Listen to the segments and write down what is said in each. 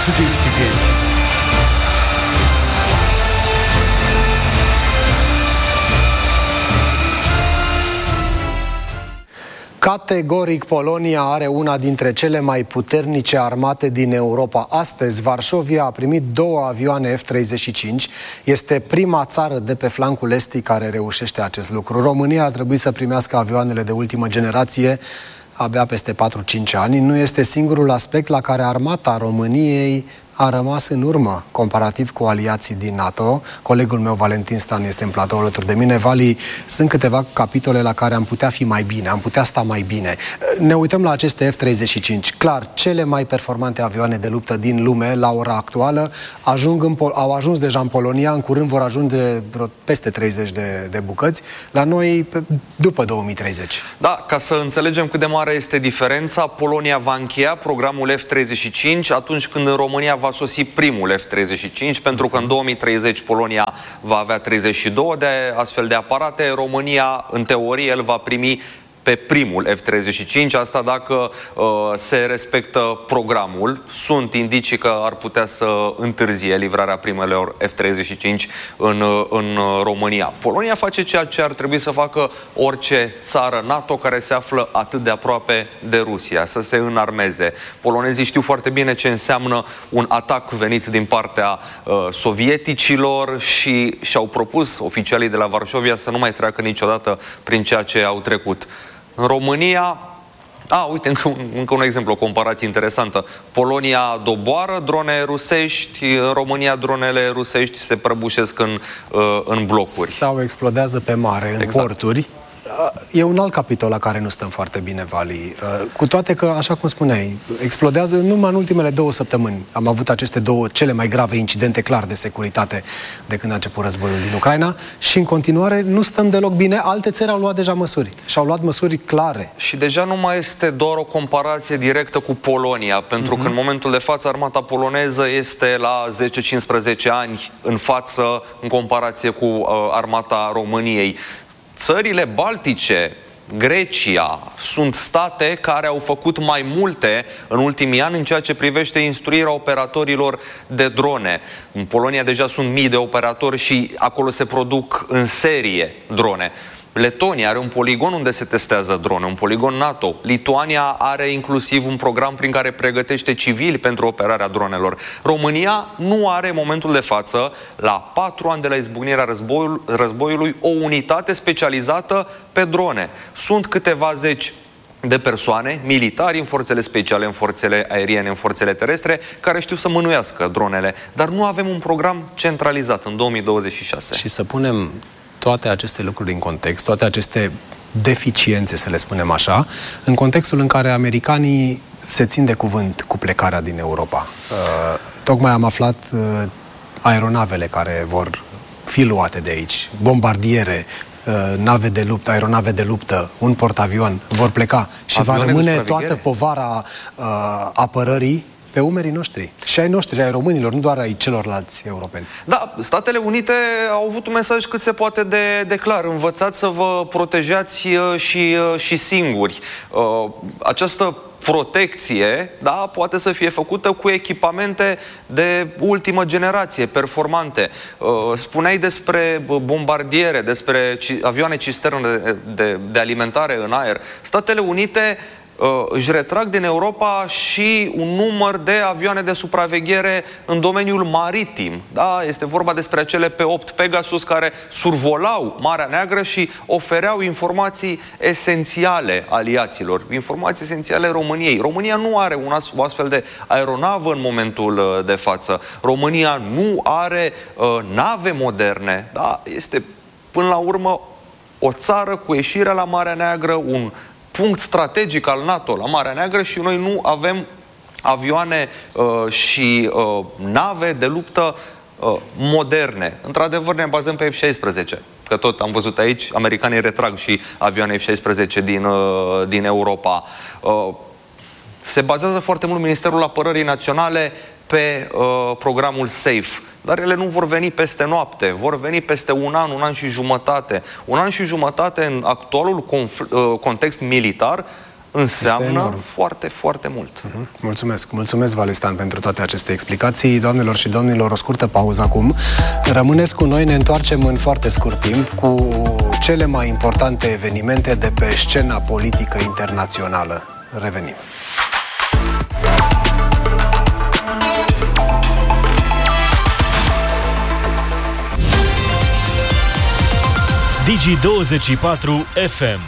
35. Categoric, Polonia are una dintre cele mai puternice armate din Europa. Astăzi, Varșovia a primit 2 avioane F-35. Este prima țară de pe flancul estic care reușește acest lucru. România ar trebui să primească avioanele de ultimă generație abia peste 4-5 ani. Nu este singurul aspect la care armata României a rămas în urmă, comparativ cu aliații din NATO. Colegul meu, Valentin Stan, este în platou alături de mine. Vali, sunt câteva capitole la care am putea fi mai bine, am putea sta mai bine. Ne uităm la aceste F-35. Clar, cele mai performante avioane de luptă din lume, la ora actuală, au ajuns deja în Polonia, în curând vor ajunge peste 30 de bucăți, la noi după 2030. Da, ca să înțelegem cât de mare este diferența, Polonia va încheia programul F-35 atunci când în România va sosi primul F-35, pentru că în 2030 Polonia va avea 32 de astfel de aparate. România, în teorie, el va primi pe primul F-35, asta dacă se respectă programul. Sunt indicii că ar putea să întârzie livrarea primelor F-35 în România. Polonia face ceea ce ar trebui să facă orice țară NATO care se află atât de aproape de Rusia, să se înarmeze. Polonezii știu foarte bine ce înseamnă un atac venit din partea sovieticilor și și-au propus oficialii de la Varșovia să nu mai treacă niciodată prin ceea ce au trecut. În România, uite, încă un exemplu, o comparație interesantă. Polonia doboară drone rusești, în România dronele rusești se prăbușesc în blocuri. Sau explodează pe mare, în porturi. E un alt capitol la care nu stăm foarte bine, Vali. Cu toate că, așa cum spuneai, explodează numai în ultimele 2 săptămâni. Am avut aceste 2 cele mai grave incidente clar de securitate de când a început războiul din Ucraina și în continuare nu stăm deloc bine. Alte țări au luat deja măsuri și au luat măsuri clare. Și deja nu mai este doar o comparație directă cu Polonia, pentru că în momentul de față armata poloneză este la 10-15 ani în față în comparație cu armata României. Țările baltice, Grecia, sunt state care au făcut mai multe în ultimii ani în ceea ce privește instruirea operatorilor de drone. În Polonia deja sunt mii de operatori și acolo se produc în serie drone. Letonia are un poligon unde se testează drone, un poligon NATO. Lituania are inclusiv un program prin care pregătește civili pentru operarea dronelor. România nu are în momentul de față, la 4 ani de la izbucnirea războiului, o unitate specializată pe drone. Sunt câteva zeci de persoane, militari în forțele speciale, în forțele aeriene, în forțele terestre, care știu să mânuiască dronele. Dar nu avem un program centralizat în 2026. Și să punem toate aceste lucruri în context, toate aceste deficiențe, să le spunem așa, în contextul în care americanii se țin de cuvânt cu plecarea din Europa. Tocmai am aflat aeronavele care vor fi luate de aici, bombardiere, nave de luptă, aeronave de luptă, un portavion, vor pleca și va rămâne toată povara apărării pe umerii noștri. Și ai noștri, ai românilor, nu doar ai celorlalți europeni. Da, Statele Unite au avut un mesaj cât se poate de clar. Învățați să vă protejați și singuri. Această protecție, da, poate să fie făcută cu echipamente de ultimă generație, performante. Spuneai despre bombardiere, despre avioane cisterne de alimentare în aer. Statele Unite își retrag din Europa și un număr de avioane de supraveghere în domeniul maritim. Da? Este vorba despre acele P-8 Pegasus care survolau Marea Neagră și ofereau informații esențiale aliaților, informații esențiale României. România nu are o astfel de aeronavă în momentul de față. România nu are nave moderne. Da? Este până la urmă o țară cu ieșirea la Marea Neagră, un punct strategic al NATO la Marea Neagră și noi nu avem avioane și nave de luptă moderne. Într-adevăr ne bazăm pe F-16, că tot am văzut aici, americanii retrag și avioane F-16 din Europa. Se bazează foarte mult Ministerul Apărării Naționale pe programul SAFE. Dar ele nu vor veni peste noapte, vor veni peste un an și jumătate. Un an și jumătate în actualul context militar înseamnă foarte, foarte mult. Mulțumesc, Valestan, pentru toate aceste explicații. Doamnelor și domnilor, o scurtă pauză acum. Rămâneți cu noi, ne întoarcem în foarte scurt timp cu cele mai importante evenimente de pe scena politică internațională. Revenim. Digi24 FM.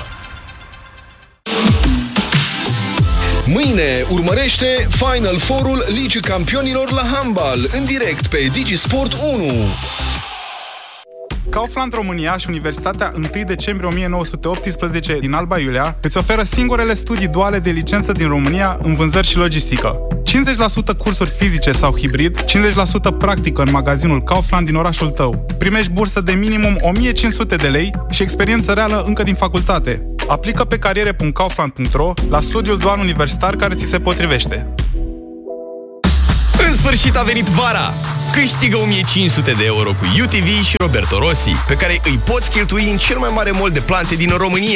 Mâine urmărește Final Four-ul Ligii Campionilor la handbal, în direct pe Digisport 1. Kaufland România și Universitatea 1 decembrie 1918 din Alba Iulia îți oferă singurele studii duale de licență din România în vânzări și logistică. 50% cursuri fizice sau hibrid, 50% practică în magazinul Kaufland din orașul tău. Primești bursă de minimum 1500 de lei și experiență reală încă din facultate. Aplică pe cariere.kaufland.ro la studiul dual universitar care ți se potrivește. În sfârșit a venit vara! Câștigă 1500 de euro cu UTV și Roberto Rossi, pe care îi poți cheltui în cel mai mare mall de plante din România.